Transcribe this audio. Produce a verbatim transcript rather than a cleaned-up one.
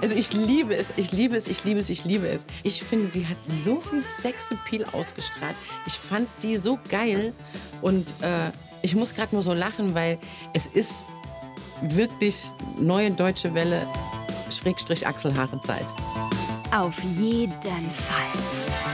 Also ich liebe es, ich liebe es, ich liebe es, ich liebe es. Ich finde, die hat so viel Sexappeal ausgestrahlt. Ich fand die so geil und äh, ich muss gerade nur so lachen, weil es ist wirklich neue deutsche Welle, Schrägstrich Achselhaare Zeit. Auf jeden Fall.